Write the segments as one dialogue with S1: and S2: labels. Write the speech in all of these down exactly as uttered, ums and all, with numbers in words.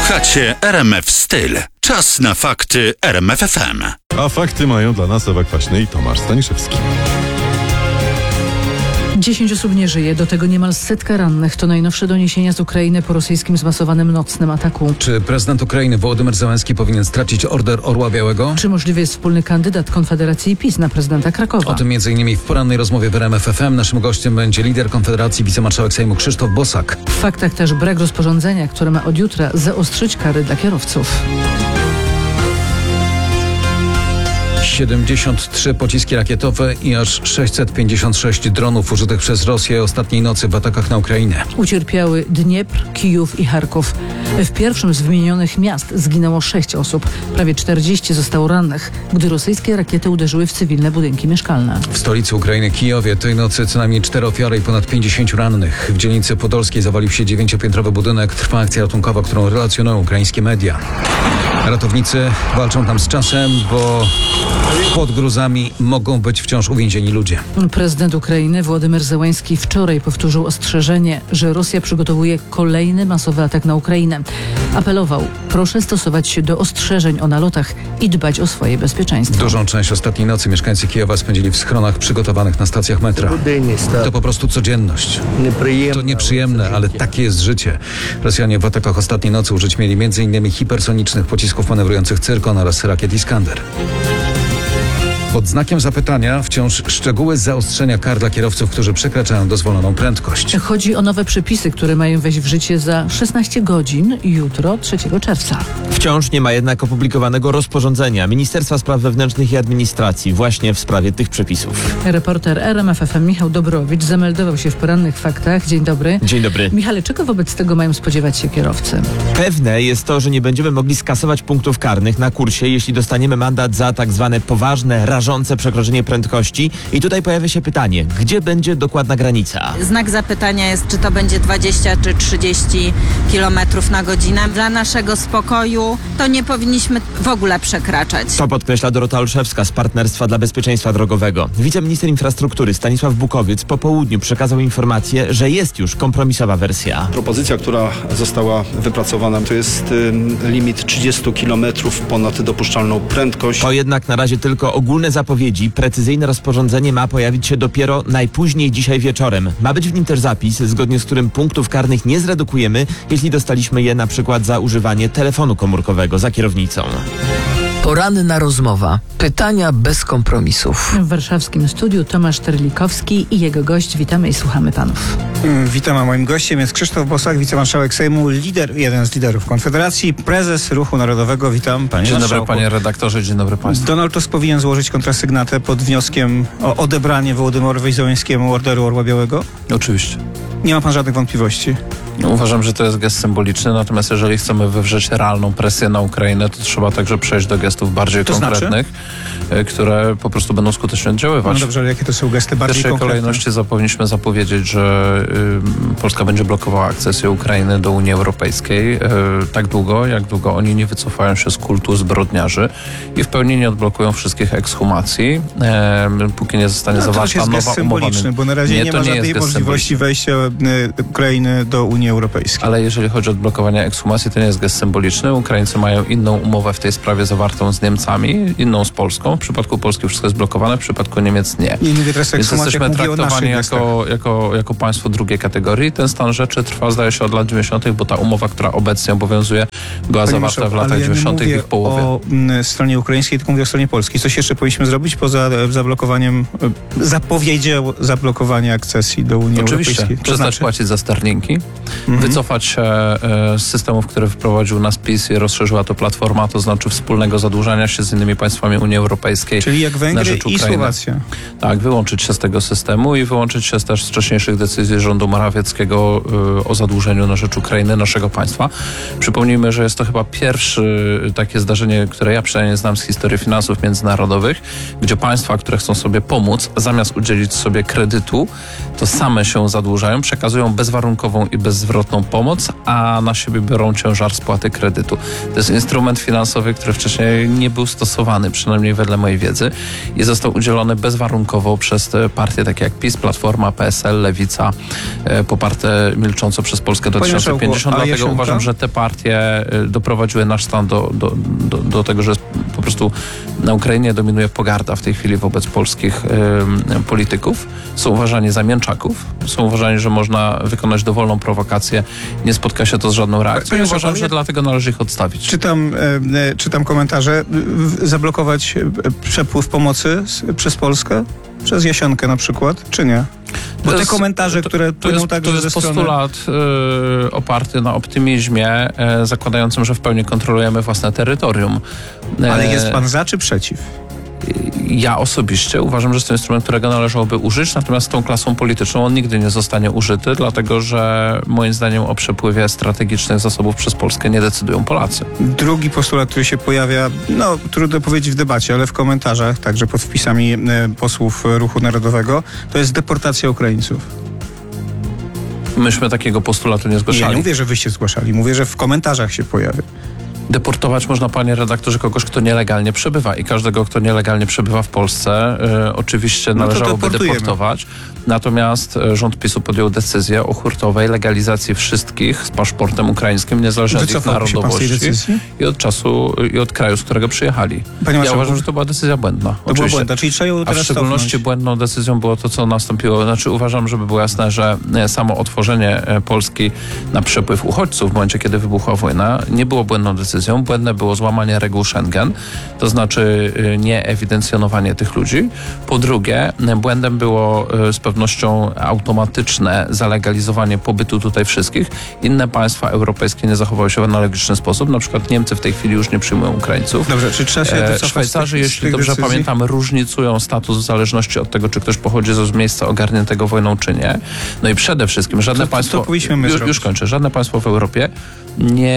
S1: Słuchacie R M F Styl. Czas na fakty R M F F M.
S2: A fakty mają dla nas Ewa Kwaśny i Tomasz Staniszewski.
S3: Dziesięć osób nie żyje, do tego niemal setka rannych. To najnowsze doniesienia z Ukrainy po rosyjskim zmasowanym nocnym ataku.
S4: Czy prezydent Ukrainy Wołodymyr Zełenski powinien stracić Order Orła Białego?
S3: Czy możliwy jest wspólny kandydat Konfederacji i PiS na prezydenta Krakowa?
S4: O tym między innymi w porannej rozmowie w R M F F M. Naszym gościem będzie lider Konfederacji, wicemarszałek Sejmu Krzysztof Bosak.
S3: W faktach też brak rozporządzenia, które ma od jutra zaostrzyć kary dla kierowców.
S4: siedemdziesiąt trzy pociski rakietowe i aż sześćset pięćdziesiąt sześć dronów użytych przez Rosję ostatniej nocy w atakach na Ukrainę.
S3: Ucierpiały Dniepr, Kijów i Charków. W pierwszym z wymienionych miast zginęło sześć osób. Prawie czterdzieści zostało rannych, gdy rosyjskie rakiety uderzyły w cywilne budynki mieszkalne.
S4: W stolicy Ukrainy, Kijowie, tej nocy co najmniej cztery ofiary i ponad pięćdziesięciu rannych. W dzielnicy podolskiej zawalił się dziewięciopiętrowy budynek. Trwa akcja ratunkowa, którą relacjonują ukraińskie media. Ratownicy walczą tam z czasem, bo pod gruzami mogą być wciąż uwięzieni ludzie.
S3: Prezydent Ukrainy Wołodymyr Zełenski wczoraj powtórzył ostrzeżenie, że Rosja przygotowuje kolejny masowy atak na Ukrainę. Apelował: proszę stosować się do ostrzeżeń o nalotach i dbać o swoje bezpieczeństwo.
S4: Dużą część ostatniej nocy mieszkańcy Kijowa spędzili w schronach przygotowanych na stacjach metra. To po prostu codzienność. To nieprzyjemne, ale takie jest życie. Rosjanie w atakach ostatniej nocy użyć mieli między innymi hipersonicznych pocisków manewrujących Cyrkon oraz rakiet Iskander. Pod znakiem zapytania wciąż szczegóły zaostrzenia kar dla kierowców, którzy przekraczają dozwoloną prędkość.
S3: Chodzi o nowe przepisy, które mają wejść w życie za szesnaście godzin, jutro, trzeciego czerwca.
S5: Wciąż nie ma jednak opublikowanego rozporządzenia Ministerstwa Spraw Wewnętrznych i Administracji właśnie w sprawie tych przepisów.
S3: Reporter R M F F M Michał Dobrowicz zameldował się w porannych faktach. Dzień dobry.
S5: Dzień dobry.
S3: Michale, czego wobec tego mają spodziewać się kierowcy?
S5: Pewne jest to, że nie będziemy mogli skasować punktów karnych na kursie, jeśli dostaniemy mandat za tak zwane poważne, rażące przekroczenie prędkości. I tutaj pojawia się pytanie, gdzie będzie dokładna granica?
S6: Znak zapytania jest, czy to będzie dwadzieścia czy trzydzieści kilometrów na godzinę. Dla naszego spokoju to nie powinniśmy w ogóle przekraczać.
S5: To podkreśla Dorota Olszewska z Partnerstwa dla Bezpieczeństwa Drogowego. Wiceminister infrastruktury Stanisław Bukowiec po południu przekazał informację, że jest już kompromisowa wersja.
S7: Propozycja, która została wypracowana, to jest y, limit trzydzieści kilometrów ponad dopuszczalną prędkość.
S5: To jednak na razie tylko ogólne zapowiedzi. Precyzyjne rozporządzenie ma pojawić się dopiero najpóźniej dzisiaj wieczorem. Ma być w nim też zapis, zgodnie z którym punktów karnych nie zredukujemy, jeśli dostaliśmy je na przykład za używanie telefonu komórkowego za kierownicą.
S8: Poranna rozmowa. Pytania bez kompromisów.
S3: W warszawskim studiu Tomasz Terlikowski i jego gość. Witamy i słuchamy panów.
S9: Witam, a moim gościem jest Krzysztof Bosak, wicemarszałek Sejmu, lider, jeden z liderów Konfederacji, prezes Ruchu Narodowego. Witam, panie
S10: Dzień
S9: marszałku.
S10: dobry, panie redaktorze, dzień dobry państwu.
S9: Donald Tusk powinien złożyć kontrasygnatę pod wnioskiem o odebranie Wołodymyrowi Zełenskiemu Orderu Orła Białego?
S10: Oczywiście.
S9: Nie ma pan żadnych wątpliwości?
S10: Uważam, że to jest gest symboliczny, natomiast jeżeli chcemy wywrzeć realną presję na Ukrainę, to trzeba także przejść do gestów bardziej
S9: to
S10: konkretnych, znaczy? które po prostu będą skutecznie oddziaływać.
S9: No dobrze, ale jakie to są gesty bardziej
S10: konkretne? W pierwszej
S9: konkretne?
S10: kolejności powinniśmy zapowiedzieć, że y, Polska będzie blokowała akcesję Ukrainy do Unii Europejskiej y, tak długo, jak długo oni nie wycofają się z kultu zbrodniarzy i w pełni nie odblokują wszystkich ekshumacji, y, póki nie zostanie
S9: no,
S10: zawarta nowa umowa.
S9: To jest gest symboliczny, bo na razie nie, nie ma żadnej możliwości wejścia y, Ukrainy do Unii Europejskiej.
S10: Ale jeżeli chodzi o odblokowanie ekshumacji, to nie jest gest symboliczny. Ukraińcy mają inną umowę w tej sprawie zawartą z Niemcami, inną z Polską. W przypadku Polski wszystko jest blokowane, w przypadku Niemiec nie.
S9: Nie, mówię teraz o
S10: Więc jesteśmy traktowani jako,
S9: jako,
S10: jako, jako państwo drugiej kategorii. Ten stan rzeczy trwa, zdaje się, od lat dziewięćdziesiątych, bo ta umowa, która obecnie obowiązuje, była
S9: Panie
S10: zawarta w latach
S9: ja
S10: dziewięćdziesiątych i w połowie.
S9: o m, stronie ukraińskiej, tylko mówię o stronie polskiej. Coś jeszcze powinniśmy zrobić poza zablokowaniem, zapowiedział zablokowanie akcesji do Unii
S10: Oczywiście.
S9: Europejskiej? To
S10: Przestać
S9: znaczy?
S10: płacić za sterlinki,
S9: Mhm.
S10: wycofać się z systemów, które wprowadził nas PiS i rozszerzyła to Platforma, to znaczy wspólnego zadłużania się z innymi państwami Unii Europejskiej.
S9: Czyli jak
S10: na
S9: Węgry
S10: rzecz
S9: i
S10: Ukrainy.
S9: Słowacja.
S10: Tak, wyłączyć się z tego systemu i wyłączyć się też z wcześniejszych decyzji rządu Morawieckiego y, o zadłużeniu na rzecz Ukrainy, naszego państwa. Przypomnijmy, że jest to chyba pierwsze takie zdarzenie, które ja przynajmniej znam z historii finansów międzynarodowych, gdzie państwa, które chcą sobie pomóc, zamiast udzielić sobie kredytu, to same się zadłużają, przekazują bezwarunkową i bezzwrotną pomoc, a na siebie biorą ciężar spłaty kredytu. To jest instrument finansowy, który wcześniej nie był stosowany, przynajmniej wedle wedle mojej wiedzy i został udzielony bezwarunkowo przez te partie takie jak PiS, Platforma, P S L, Lewica, e, poparte milcząco przez Polskę do dwa tysiące pięćdziesiątego. Dlatego
S9: Jasienka?
S10: uważam, że te partie e, doprowadziły nasz stan do, do, do, do tego, że po prostu na Ukrainie dominuje pogarda w tej chwili wobec polskich e, polityków. Są uważani za mięczaków, są uważani, że można wykonać dowolną prowokację, nie spotka się to z żadną reakcją.
S9: Panie
S10: I uważam,
S9: Szafanie,
S10: że dlatego należy ich odstawić.
S9: Czytam, e, czytam komentarze. W- Zablokować e, przepływ pomocy z, przez Polskę? Przez Jasionkę na przykład, czy nie? Bo
S10: To
S9: te
S10: jest-
S9: komentarze,
S10: to-
S9: które
S10: To
S9: płyną
S10: jest,
S9: także
S10: to
S9: ze
S10: jest
S9: strony...
S10: postulat y, oparty na optymizmie, y, zakładającym, że w pełni kontrolujemy własne terytorium.
S9: Ale
S10: E,
S9: jest pan za czy przeciw?
S10: Ja osobiście uważam, że jest to instrument, którego należałoby użyć, natomiast tą klasą polityczną on nigdy nie zostanie użyty, dlatego że moim zdaniem o przepływie strategicznych zasobów przez Polskę nie decydują Polacy.
S9: Drugi postulat, który się pojawia, no trudno powiedzieć w debacie, ale w komentarzach, także pod wpisami e, posłów Ruchu Narodowego, to jest deportacja Ukraińców.
S10: Myśmy takiego postulatu nie
S9: Ja
S10: zgłaszali.
S9: nie mówię, że wyście zgłaszali, mówię, że w komentarzach się pojawia.
S10: Deportować można, panie redaktorze, kogoś, kto nielegalnie przebywa i każdego, kto nielegalnie przebywa w Polsce, y, oczywiście
S9: No to
S10: należałoby
S9: deportujemy.
S10: deportować. Natomiast y, rząd PiSu podjął decyzję o hurtowej legalizacji wszystkich z paszportem ukraińskim, niezależnie od ich
S9: Wycofał się pan z tej
S10: narodowości
S9: decyzji?
S10: i od czasu i od kraju, z którego przyjechali.
S9: Panie
S10: Ja
S9: marszałku,
S10: uważam, że to była decyzja błędna.
S9: To była
S10: oczywiście.
S9: błędna, czyli trzeba ją
S10: A w
S9: teraz
S10: szczególności
S9: cofnąć.
S10: błędną decyzją było to, co nastąpiło. Znaczy uważam, żeby było jasne, że e, samo otworzenie e, Polski na przepływ uchodźców w momencie, kiedy wybuchła wojna, nie było błędną decyzją. Błędne było złamanie reguł Schengen, to znaczy e, nie ewidencjonowanie tych ludzi. Po drugie, e, błędem było e, z pewnością automatyczne zalegalizowanie pobytu tutaj wszystkich. Inne państwa europejskie nie zachowały się w analogiczny sposób. Na przykład Niemcy w tej chwili już nie przyjmują Ukraińców.
S9: Dobrze, czy trzeba się
S10: E,
S9: wycofać z
S10: Szwajcarzy,
S9: tych- z
S10: jeśli
S9: tych
S10: dobrze
S9: decyzji?
S10: pamiętam, różnicują status w zależności od tego, czy ktoś pochodzi z miejsca ogarniętego wojną, czy nie. No i przede wszystkim żadne
S9: To- to-
S10: państwo...
S9: to powinniśmy my
S10: już,
S9: zrobić.
S10: już kończę. Żadne państwo w Europie nie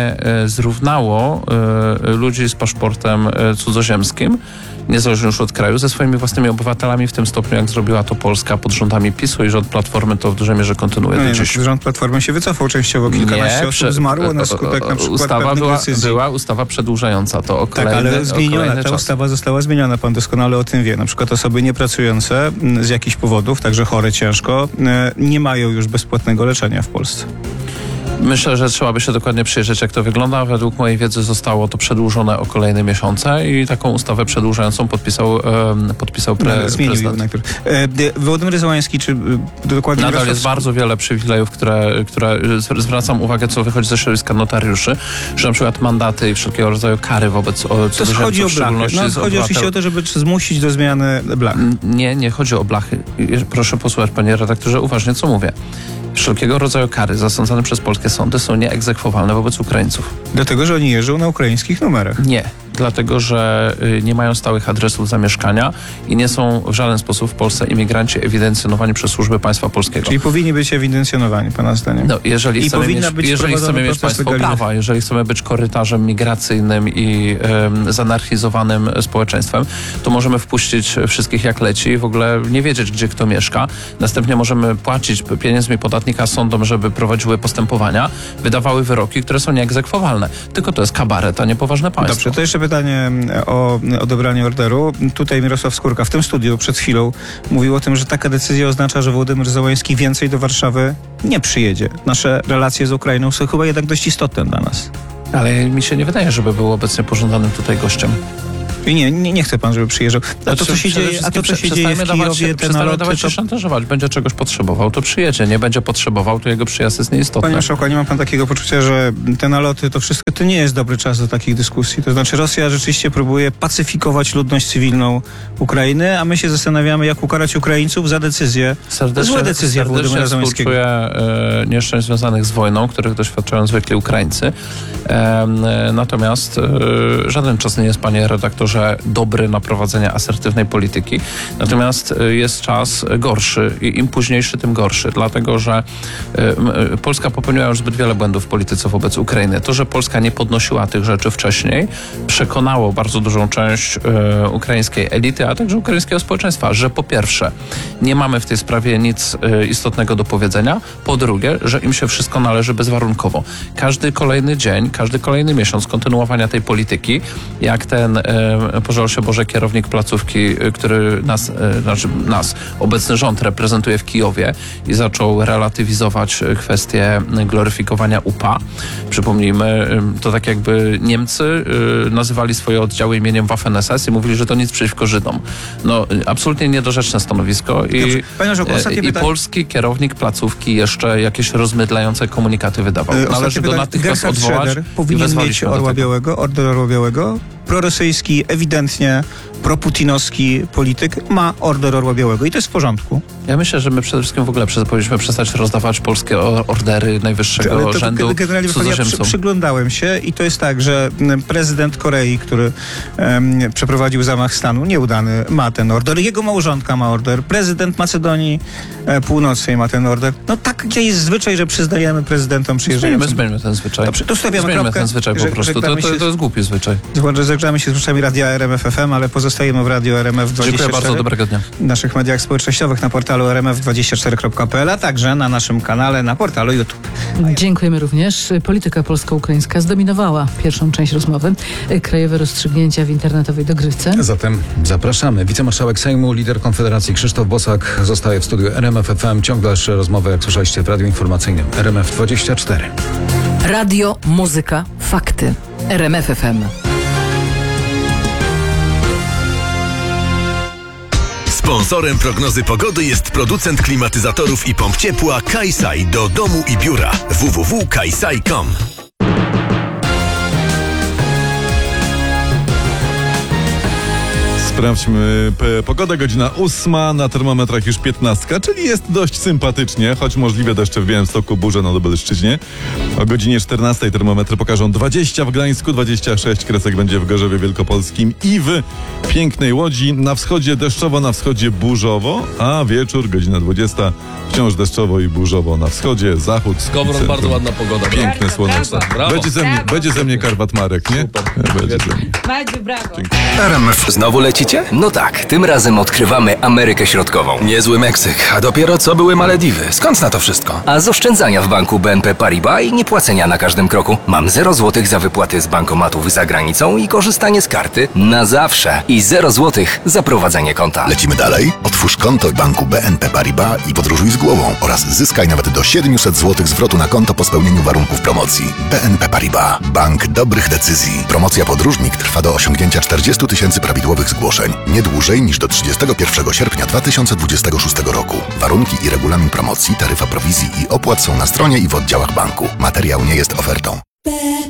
S10: e, zrównało e, ludzi z paszportem e, cudzoziemskim, niezależnie już od kraju, ze swoimi własnymi obywatelami w tym stopniu, jak zrobiła to Polska pod rządami PiSu i rząd Platformy to w dużej mierze kontynuuje
S9: No
S10: do
S9: nie,
S10: dziś.
S9: no, rząd Platformy się wycofał częściowo, kilkanaście osób
S10: prze-
S9: zmarło na
S10: o-
S9: skutek
S10: o-
S9: na przykład
S10: Ustawa
S9: pewnych
S10: była,
S9: decyzji.
S10: była ustawa przedłużająca to o
S9: Tak,
S10: kolejny,
S9: ale
S10: o
S9: zmieniona,
S10: kolejny
S9: ta
S10: czas.
S9: ustawa została zmieniona, pan doskonale o tym wie. Na przykład osoby niepracujące m, z jakichś powodów, także chore ciężko, e, nie mają już bezpłatnego leczenia w Polsce.
S10: Myślę, że trzeba by się dokładnie przyjrzeć, jak to wygląda. Według mojej wiedzy zostało to przedłużone o kolejne miesiące i taką ustawę przedłużającą podpisał, em, podpisał pre,
S9: No, zmienił ją
S10: prezydent.
S9: najpierw. E, d- Wołodymyr Zełański, czy e, dokładnie
S10: Nadal
S9: Mirosław
S10: jest bardzo wiele przywilejów, które, które z- zwracam uwagę, co wychodzi ze środowiska notariuszy, że na przykład mandaty i wszelkiego rodzaju kary wobec o,
S9: To chodzi
S10: cudzoziemców,
S9: o
S10: w
S9: blachy.
S10: szczególności
S9: No,
S10: z
S9: chodzi oczywiście
S10: obywatel-
S9: o to, żeby zmusić do zmiany blach.
S10: Nie, nie chodzi o blachy. Je- Proszę posłuchać, panie redaktorze, uważnie, co mówię. Wszelkiego rodzaju kary zasądzane przez polskie sądy są nieegzekwowalne wobec Ukraińców.
S9: Dlatego, że oni jeżdżą na ukraińskich numerach.
S10: Nie, dlatego że y, nie mają stałych adresów zamieszkania i nie są w żaden sposób w Polsce imigranci ewidencjonowani przez służby państwa polskiego.
S9: Czyli powinni być ewidencjonowani, pana zdaniem.
S10: No, jeżeli
S9: I
S10: chcemy
S9: powinna
S10: mieć,
S9: być
S10: jeżeli
S9: wprowadzony
S10: chcemy mieć
S9: proces
S10: państwo
S9: legalizacji.
S10: prawa, jeżeli chcemy być korytarzem migracyjnym i um, zanarchizowanym społeczeństwem, to możemy wpuścić wszystkich jak leci i w ogóle nie wiedzieć, gdzie kto mieszka. Następnie możemy płacić pieniędzmi podatnika sądom, żeby prowadziły postępowania, wydawały wyroki, które są nieegzekwowalne. Tylko to jest kabaret, a nie poważne państwo.
S9: Dobrze, to jeszcze pytanie o odebranie orderu. Tutaj Mirosław Skórka w tym studiu przed chwilą mówił o tym, że taka decyzja oznacza, że Wołodymyr Zełański więcej do Warszawy nie przyjedzie. Nasze relacje z Ukrainą są chyba jednak dość istotne dla nas.
S10: Ale mi się nie wydaje, żeby był obecnie pożądanym tutaj gościem.
S9: I nie, nie, nie chce pan, żeby przyjeżdżał. A to, co
S10: Znaczy,
S9: się
S10: przede
S9: dzieje, a to, co
S10: wszystkim
S9: się dzieje w
S10: przestańmy dawać
S9: Kijowie,
S10: się-
S9: te
S10: przestańmy
S9: naloty,
S10: dawać się
S9: to...
S10: szantażować. Będzie czegoś potrzebował, to przyjedzie. Nie będzie potrzebował, to jego przyjazd jest nieistotny.
S9: Panie marszałku, a nie ma pan takiego poczucia, że te naloty, to wszystko, to nie jest dobry czas do takich dyskusji. To znaczy Rosja rzeczywiście próbuje pacyfikować ludność cywilną Ukrainy, a my się zastanawiamy, jak ukarać Ukraińców za decyzję.
S10: Serdecznie,
S9: Złe decyzje Wołodymyra
S10: serdecznie
S9: Zełańskiego.
S10: współczuję e, nieszczęść związanych z wojną, których doświadczają zwykli Ukraińcy. E, e, natomiast e, żaden czas nie jest, panie redaktorze, dobry na prowadzenie asertywnej polityki. Natomiast e, jest czas gorszy i im późniejszy, tym gorszy. Dlatego, że e, m, e, Polska popełniła już zbyt wiele błędów w polityce wobec Ukrainy. To, że Polska nie podnosiła tych rzeczy wcześniej, przekonało bardzo dużą część e, ukraińskiej elity, a także ukraińskiego społeczeństwa, że po pierwsze nie mamy w tej sprawie nic e, istotnego do powiedzenia, po drugie, że im się wszystko należy bezwarunkowo. Każdy kolejny dzień, każdy kolejny miesiąc kontynuowania tej polityki, jak ten e, pożal się Boże kierownik placówki, który nas, znaczy nas, obecny rząd reprezentuje w Kijowie i zaczął relatywizować kwestię gloryfikowania U P A. Przypomnijmy, to tak jakby Niemcy nazywali swoje oddziały imieniem Waffen S S i mówili, że to nic przeciwko Żydom. No, absolutnie niedorzeczne stanowisko i, i polski kierownik placówki jeszcze jakieś rozmydlające komunikaty wydawał. Należy go natychmiast odwołać.
S9: Powinien mieć Orła Białego, Order Orła Białego. Prorosyjski, ewidentnie proputinowski polityk ma Order Orła Białego i to jest w porządku.
S10: Ja myślę, że my przede wszystkim w ogóle powinniśmy przestać rozdawać polskie ordery najwyższego
S9: Ale to,
S10: rzędu
S9: generalnie ja przy, przyglądałem się i to jest tak, że prezydent Korei, który um, przeprowadził zamach stanu, nieudany, ma ten order. Jego małżonka ma order. Prezydent Macedonii e, Północnej ma ten order. No taki jest zwyczaj, że przyznajemy prezydentom przyjeżdżającym.
S10: Zmieńmy, zmieńmy ten zwyczaj.
S9: Dobrze, to stawiamy
S10: zmieńmy
S9: kropkę.
S10: ten zwyczaj po prostu. To, to, to jest głupi zwyczaj.
S9: Zagrzamy się z uczami Radia R M F F M, ale pozostajemy w Radiu R M F dwadzieścia cztery.
S10: Dziękuję bardzo, dobrego dnia.
S9: W naszych mediach społecznościowych na portalu r m f dwadzieścia cztery kropka p l, a także na naszym kanale na portalu YouTube.
S3: Dziękujemy również. Polityka polsko-ukraińska zdominowała pierwszą część rozmowy. Krajowe rozstrzygnięcia w internetowej dogrywce.
S4: Zatem zapraszamy. Wicemarszałek Sejmu, lider Konfederacji Krzysztof Bosak zostaje w studiu R M F F M. Ciąg dalsze rozmowy, jak słyszeliście, w Radiu Informacyjnym R M F dwadzieścia cztery.
S8: Radio, muzyka, fakty. R M F F M.
S11: Sponsorem prognozy pogody jest producent klimatyzatorów i pomp ciepła Kajsaj do domu i biura. w w w kropka kajsaj kropka com.
S2: Sprawdźmy p- pogodę, godzina ósma, na termometrach już piętnastka, czyli jest dość sympatycznie, choć możliwe deszcze w Białymstoku, burze na Lubelszczyźnie. O godzinie czternastej termometry pokażą dwadzieścia w Gdańsku, dwadzieścia sześć kresek będzie w Gorzowie Wielkopolskim i w pięknej Łodzi. Na wschodzie deszczowo, na wschodzie burzowo, a wieczór, godzina dwudziesta, wciąż deszczowo i burzowo na wschodzie, zachód.
S12: Skowron, bardzo ładna pogoda.
S2: Piękne, słoneczne. Będzie ze mnie, będzie ze mnie Karpat Marek, nie? Będzie ze mnie.
S6: Madziu, brawo.
S11: R M F. Znowu lecicie? No tak, tym razem odkrywamy Amerykę Środkową. Niezły Meksyk, a dopiero co były Malediwy. Skąd na to wszystko? A z oszczędzania w banku B N P Paribas i niepłacenia na każdym kroku. Mam zero złotych za wypłaty z bankomatów za granicą i korzystanie z karty na zawsze. I zero złotych za prowadzenie konta.
S13: Lecimy dalej? Otwórz konto w banku B N P Paribas i podróżuj z głową oraz zyskaj nawet do siedemset złotych zwrotu na konto po spełnieniu warunków promocji. B N P Paribas. Bank dobrych decyzji. Promocja podróżnik trwa do osiągnięcia czterdziestu tysięcy prawidłowych zgłoszeń. Nie dłużej niż do trzydziestego pierwszego sierpnia dwa tysiące dwudziestego szóstego roku. Warunki i regulamin promocji, taryfa prowizji i opłat są na stronie i w oddziałach banku. Materiał nie jest ofertą.